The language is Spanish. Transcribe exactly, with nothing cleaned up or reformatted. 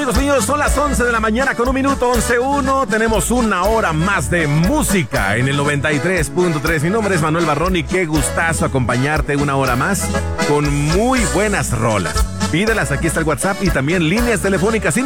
amigos míos, son las once de la mañana con un minuto, once uno. Tenemos una hora más de música en el noventa y tres punto tres. Mi nombre es Manuel Barrón y qué gustazo acompañarte una hora más con muy buenas rolas. Pídelas, aquí está el WhatsApp y también líneas telefónicas.